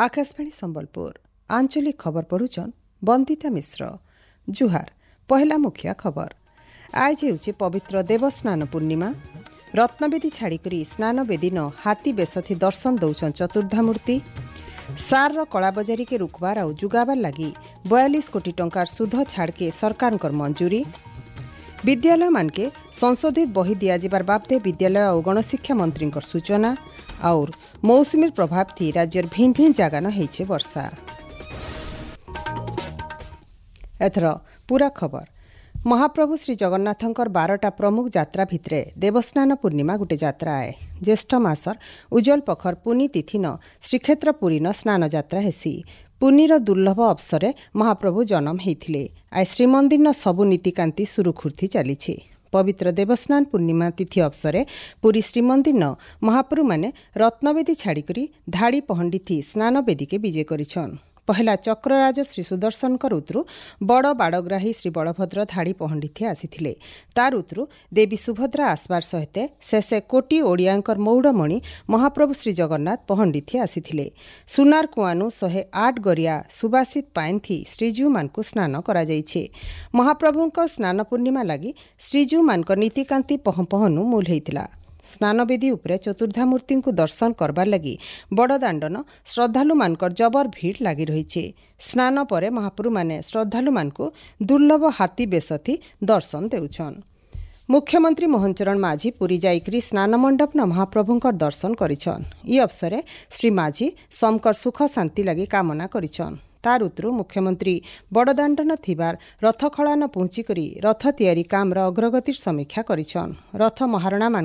आकाशवाणी संबलपुर आंचलिक खबर पढ़ुचन बंदिता मिश्र। जुहार पहला मुखिया खबर। आज हेउछि पवित्र देवस्नान पूर्णिमा। रत्नवेदी छाड़िकरी स्नान बेदीन हाथी बेसथी दर्शन दौछन चतुर्धामूर्ति। सार कलाबजारी के रुकबार आउ जुगाबार लगी 42 कोटी टंकार सुध छाड़के सरकार मंजूरी। विद्यालय मानके संशोधित बही दियाजिबार बाबदे विद्यालय और गणशिक्षा मंत्री सूचना। और मौसुमी प्रभाव थी राज्यर भिन्न भिन्न जगान होइछे वर्षा। एथर पूरा खबर। महाप्रभु श्री जगन्नाथंकर 12टा प्रमुख यात्रा भितरे देवस्नान पूर्णिमा गोटे यात्रा आए। ज्येष्ठ मासर उज्जवल पखर पुनी तिथि न श्रीक्षेत्र पुरी न स्नान यात्रा हेसी। पुनीर दुर्लभ अवसरे महाप्रभु जन्म होइथिले। आइ श्रीमंदिर न सबु नीतिकांति सुरुखुर्ती चलीछि। पवित्र देवस्नान पूर्णिमा तिथि अवसरे पुरी श्रीमंदिर न महाप्रभु माने रत्नवेदी छाड़िकरी धाड़ी पहंडिथी स्नान वेदी के विजय करिछन। पहला चक्रराज श्री सुदर्शन उतरु बड़ बाड़ग्राही श्री बलभद्र धाड़ी पहंडिथी आसीथिले। तार उतरु देवी सुभद्रा आसबार सहिते शेषे कोटी ओडियांकर मौड़मणि महाप्रभु श्री जगन्नाथ पहंडिथी आसीथिले। सुनार कुआनु 108 गरिया सुबासित पाइन थी श्रीजीव मानकु स्नान करा जाइछे। महाप्रभुंकर स्नान पूर्णिमा लगी श्रीजीव मानकर नीतिकांति पहपहनु मूल हेइतिला। स्नानवेदी उपरे चतुर्धामूर्ति को दर्शन करबार लगी बड़दाण्डन श्रद्धालु मानकर जबर भीड़ लगी रही। स्नान परे महाप्रभु माने श्रद्धालु मानकु दुर्लभ हाथी बेसथी दर्शन देउछन। मुख्यमंत्री मोहन चरण माझी पुरी जाइकरी स्नान मंडप न महाप्रभुंकर दर्शन करिछन। ई अवसरे श्री माझी समकर सुख शांति लगी कामना करिछन। तार उतरु मुख्यमंत्री बड़दाण्डन थिबार रथ खड़ान पहुंचिकरी रथ तैयारी कामर अग्रगतिर समीक्षा करिछन। रथ महारणा